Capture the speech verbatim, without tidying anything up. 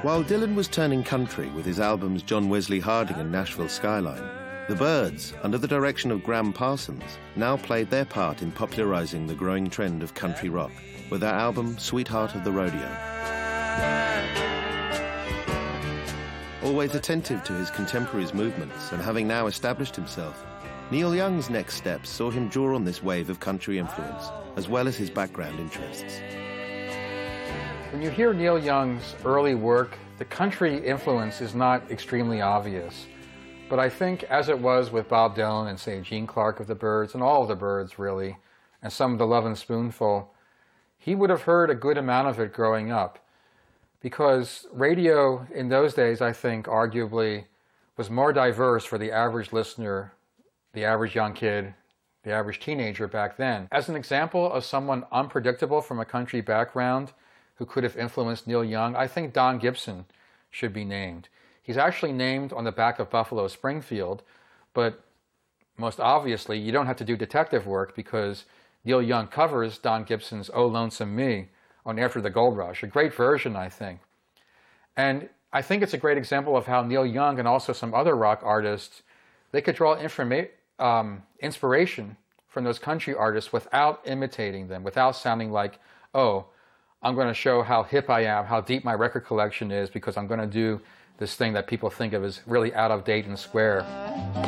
While Dylan was turning country with his albums John Wesley Harding and Nashville Skyline, the Byrds, under the direction of Gram Parsons, now played their part in popularizing the growing trend of country rock with their album Sweetheart of the Rodeo. Always attentive to his contemporaries' movements and having now established himself, Neil Young's next steps saw him draw on this wave of country influence, as well as his background interests. When you hear Neil Young's early work, the country influence is not extremely obvious. But I think, as it was with Bob Dylan and, say, Gene Clark of the Byrds, and all of the Byrds, really, and some of the Lovin' Spoonful, he would have heard a good amount of it growing up. Because radio in those days, I think, arguably, was more diverse for the average listener, the average young kid, the average teenager back then. As an example of someone unpredictable from a country background who could have influenced Neil Young, I think Don Gibson should be named. He's actually named on the back of Buffalo Springfield, but most obviously you don't have to do detective work because Neil Young covers Don Gibson's Oh Lonesome Me on After the Gold Rush, a great version, I think. And I think it's a great example of how Neil Young and also some other rock artists, they could draw informa um, inspiration from those country artists without imitating them, without sounding like, oh, I'm going to show how hip I am, how deep my record collection is, because I'm going to do this thing that people think of as really out of date and square.